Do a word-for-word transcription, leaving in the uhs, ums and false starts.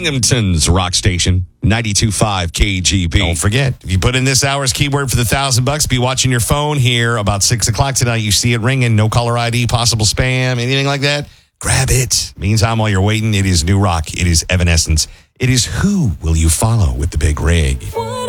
Binghamton's rock station, ninety-two point five K G B. Don't forget, if you put in this hour's keyword for the thousand bucks, be watching your phone here about six o'clock tonight. You see it ringing, no caller I D, possible spam, anything like that. Grab it. Meantime, while you're waiting, it is new rock. It is Evanescence. It is Who Will You Follow with the Big Rig.